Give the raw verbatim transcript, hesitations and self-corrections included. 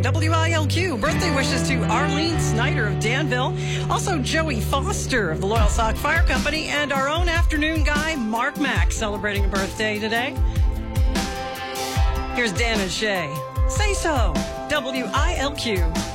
W I L Q. Birthday wishes to Arlene Snyder of Danville. Also, Joey Foster of the Loyal Sock Fire Company. And our own afternoon guy, Mark Mack, celebrating a birthday today. Here's Dan and Shay. Say so. W I L Q.